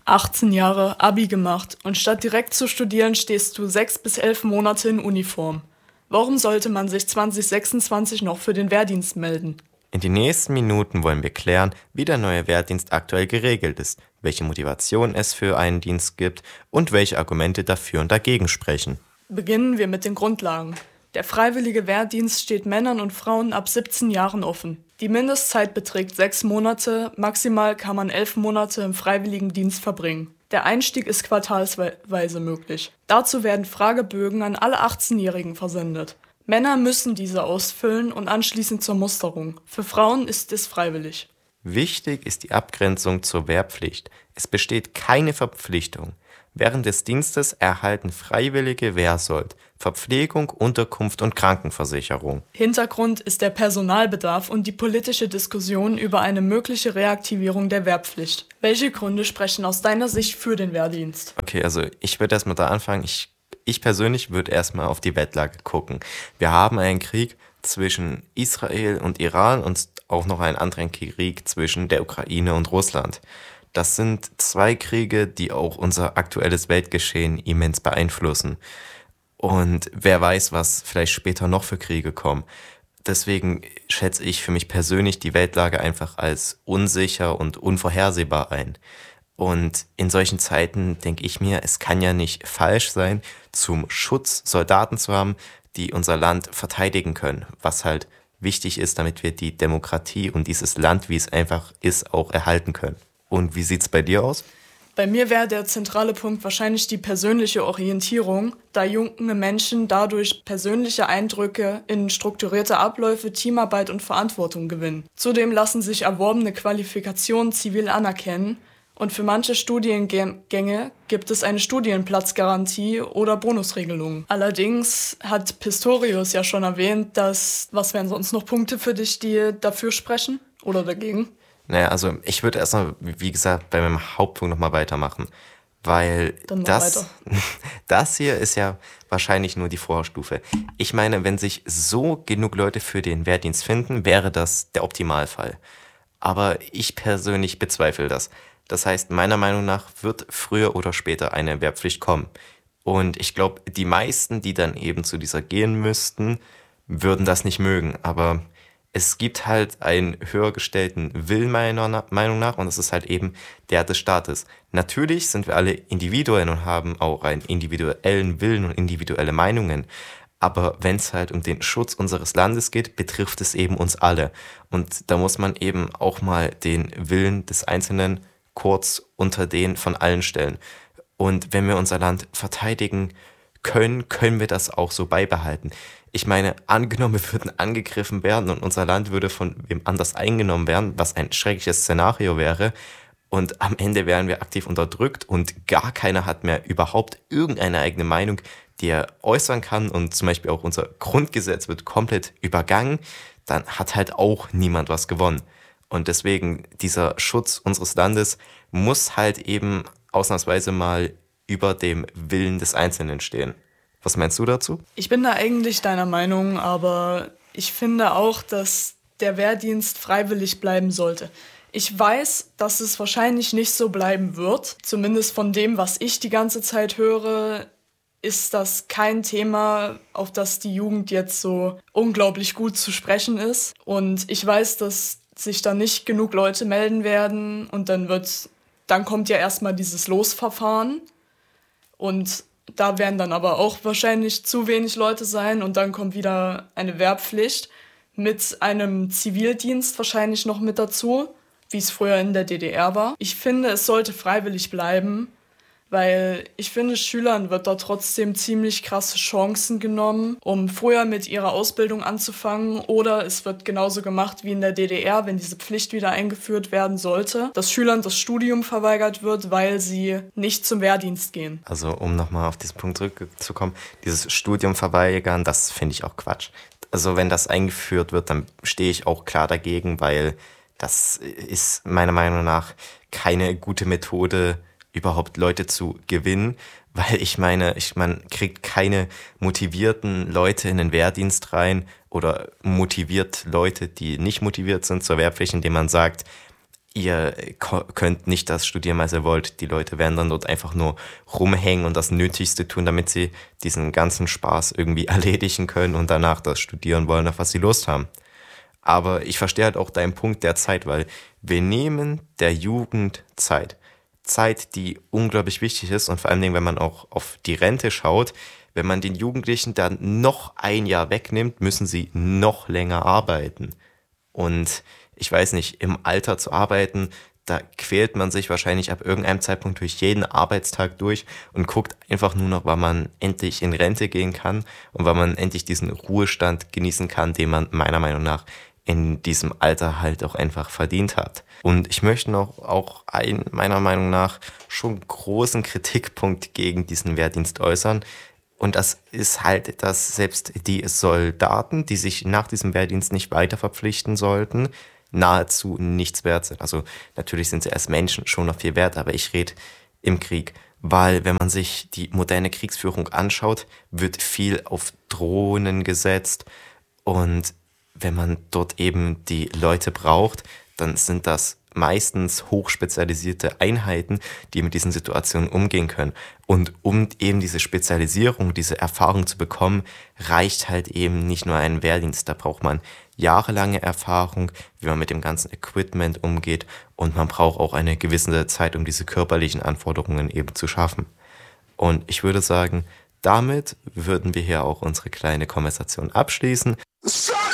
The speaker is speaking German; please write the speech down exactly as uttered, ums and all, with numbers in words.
achtzehn Jahre, Abi gemacht und statt direkt zu studieren, stehst du sechs bis elf Monate in Uniform. Warum sollte man sich zwanzig sechsundzwanzig noch für den Wehrdienst melden? In den nächsten Minuten wollen wir klären, wie der neue Wehrdienst aktuell geregelt ist, welche Motivation es für einen Dienst gibt und welche Argumente dafür und dagegen sprechen. Beginnen wir mit den Grundlagen. Der freiwillige Wehrdienst steht Männern und Frauen ab siebzehn Jahren offen. Die Mindestzeit beträgt sechs Monate, maximal kann man elf Monate im Freiwilligendienst verbringen. Der Einstieg ist quartalsweise möglich. Dazu werden Fragebögen an alle achtzehnjährigen versendet. Männer müssen diese ausfüllen und anschließend zur Musterung. Für Frauen ist es freiwillig. Wichtig ist die Abgrenzung zur Wehrpflicht. Es besteht keine Verpflichtung. Während des Dienstes erhalten Freiwillige Wehrsold, Verpflegung, Unterkunft und Krankenversicherung. Hintergrund ist der Personalbedarf und die politische Diskussion über eine mögliche Reaktivierung der Wehrpflicht. Welche Gründe sprechen aus deiner Sicht für den Wehrdienst? Okay, also ich würde erstmal da anfangen. Ich, ich persönlich würde erstmal auf die Weltlage gucken. Wir haben einen Krieg zwischen Israel und Iran und auch noch einen anderen Krieg zwischen der Ukraine und Russland. Das sind zwei Kriege, die auch unser aktuelles Weltgeschehen immens beeinflussen. Und wer weiß, was vielleicht später noch für Kriege kommen. Deswegen schätze ich für mich persönlich die Weltlage einfach als unsicher und unvorhersehbar ein. Und in solchen Zeiten denke ich mir, es kann ja nicht falsch sein, zum Schutz Soldaten zu haben, die unser Land verteidigen können, was halt wichtig ist, damit wir die Demokratie und dieses Land, wie es einfach ist, auch erhalten können. Und wie sieht's bei dir aus? Bei mir wäre der zentrale Punkt wahrscheinlich die persönliche Orientierung, da junge Menschen dadurch persönliche Eindrücke in strukturierte Abläufe, Teamarbeit und Verantwortung gewinnen. Zudem lassen sich erworbene Qualifikationen zivil anerkennen und für manche Studiengänge gibt es eine Studienplatzgarantie oder Bonusregelungen. Allerdings hat Pistorius ja schon erwähnt, dass, was wären sonst noch Punkte für dich, die dafür sprechen oder dagegen? Naja, also ich würde erstmal, wie gesagt, bei meinem Hauptpunkt nochmal weitermachen, weil das, das hier ist ja wahrscheinlich nur die Vorstufe. Ich meine, wenn sich so genug Leute für den Wehrdienst finden, wäre das der Optimalfall. Aber ich persönlich bezweifle das. Das heißt, meiner Meinung nach wird früher oder später eine Wehrpflicht kommen. Und ich glaube, die meisten, die dann eben zu dieser gehen müssten, würden das nicht mögen. Aber es gibt halt einen höher gestellten Willen meiner Meinung nach und das ist halt eben der des Staates. Natürlich sind wir alle Individuen und haben auch einen individuellen Willen und individuelle Meinungen. Aber wenn es halt um den Schutz unseres Landes geht, betrifft es eben uns alle. Und da muss man eben auch mal den Willen des Einzelnen kurz unter den von allen stellen. Und wenn wir unser Land verteidigen können, können wir das auch so beibehalten. Ich meine, angenommen, wir würden angegriffen werden und unser Land würde von wem anders eingenommen werden, was ein schreckliches Szenario wäre. Und am Ende wären wir aktiv unterdrückt und gar keiner hat mehr überhaupt irgendeine eigene Meinung, die er äußern kann. Und zum Beispiel auch unser Grundgesetz wird komplett übergangen. Dann hat halt auch niemand was gewonnen. Und deswegen, dieser Schutz unseres Landes muss halt eben ausnahmsweise mal über dem Willen des Einzelnen stehen. Was meinst du dazu? Ich bin da eigentlich deiner Meinung, aber ich finde auch, dass der Wehrdienst freiwillig bleiben sollte. Ich weiß, dass es wahrscheinlich nicht so bleiben wird. Zumindest von dem, was ich die ganze Zeit höre, ist das kein Thema, auf das die Jugend jetzt so unglaublich gut zu sprechen ist. Und ich weiß, dass sich da nicht genug Leute melden werden und dann wird, dann kommt ja erstmal dieses Losverfahren und da werden dann aber auch wahrscheinlich zu wenig Leute sein und dann kommt wieder eine Wehrpflicht mit einem Zivildienst wahrscheinlich noch mit dazu, wie es früher in der D D R war. Ich finde, es sollte freiwillig bleiben, weil ich finde, Schülern wird da trotzdem ziemlich krasse Chancen genommen, um früher mit ihrer Ausbildung anzufangen. Oder es wird genauso gemacht wie in der D D R, wenn diese Pflicht wieder eingeführt werden sollte, dass Schülern das Studium verweigert wird, weil sie nicht zum Wehrdienst gehen. Also um nochmal auf diesen Punkt zurückzukommen, dieses Studium verweigern, das finde ich auch Quatsch. Also wenn das eingeführt wird, dann stehe ich auch klar dagegen, weil das ist meiner Meinung nach keine gute Methode, überhaupt Leute zu gewinnen, weil ich meine, ich man kriegt keine motivierten Leute in den Wehrdienst rein oder motiviert Leute, die nicht motiviert sind zur Wehrpflicht, indem man sagt, ihr könnt nicht das studieren, was ihr wollt. Die Leute werden dann dort einfach nur rumhängen und das Nötigste tun, damit sie diesen ganzen Spaß irgendwie erledigen können und danach das studieren wollen, auf was sie Lust haben. Aber ich verstehe halt auch deinen Punkt der Zeit, weil wir nehmen der Jugend Zeit. Zeit, die unglaublich wichtig ist und vor allen Dingen, wenn man auch auf die Rente schaut, wenn man den Jugendlichen dann noch ein Jahr wegnimmt, müssen sie noch länger arbeiten. Und ich weiß nicht, im Alter zu arbeiten, da quält man sich wahrscheinlich ab irgendeinem Zeitpunkt durch jeden Arbeitstag durch und guckt einfach nur noch, wann man endlich in Rente gehen kann und wann man endlich diesen Ruhestand genießen kann, den man meiner Meinung nach in diesem Alter halt auch einfach verdient hat. Und ich möchte noch auch einen, meiner Meinung nach, schon großen Kritikpunkt gegen diesen Wehrdienst äußern. Und das ist halt, dass selbst die Soldaten, die sich nach diesem Wehrdienst nicht weiter verpflichten sollten, nahezu nichts wert sind. Also natürlich sind sie als Menschen schon noch viel wert, aber ich rede im Krieg. Weil wenn man sich die moderne Kriegsführung anschaut, wird viel auf Drohnen gesetzt. Und wenn man dort eben die Leute braucht, dann sind das meistens hochspezialisierte Einheiten, die mit diesen Situationen umgehen können. Und um eben diese Spezialisierung, diese Erfahrung zu bekommen, reicht halt eben nicht nur ein Wehrdienst. Da braucht man jahrelange Erfahrung, wie man mit dem ganzen Equipment umgeht, und man braucht auch eine gewisse Zeit, um diese körperlichen Anforderungen eben zu schaffen. Und ich würde sagen, damit würden wir hier auch unsere kleine Konversation abschließen.